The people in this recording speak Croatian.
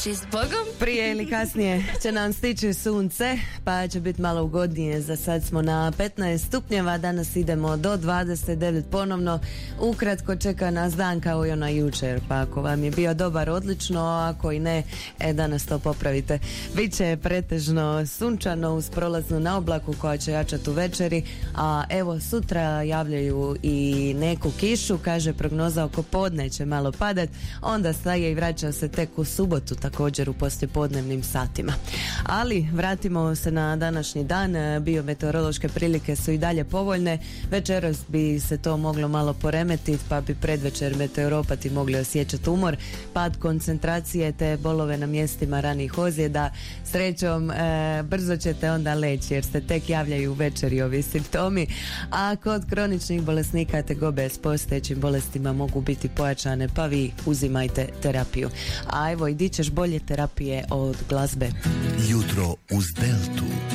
Prije ili kasnije će nam stići sunce, pa će biti malo ugodnije. Za sad smo na 15 stupnjeva, danas idemo do 29 ponovno. Ukratko čeka nas dan kao i onaj jučer, pa ako vam je bio dobar, odlično, a ako i ne, danas to popravite. Biće pretežno sunčano uz prolaznu na oblaku koja će jačati u večeri, a evo sutra javljaju i neku kišu, kaže prognoza oko podne će malo padat, onda staje i vraća se tek u subotu, također u poslijepodnevnim satima. Ali vratimo se na današnji dan. Biometeorološke prilike su i dalje povoljne. Večeras bi se to moglo malo poremetiti, pa bi predvečer meteoropati mogli osjećati umor, pad koncentracije te bolove na mjestima ranijih ozljeda. Srećom brzo ćete onda leći jer se tek javljaju u večeri ovi simptomi, a kod kroničnih bolesnika tegobe s postojećim bolestima mogu biti pojačane, pa vi uzimajte terapiju. A evo i di ćeš bolje terapije od glazbe. Jutro uz Deltu.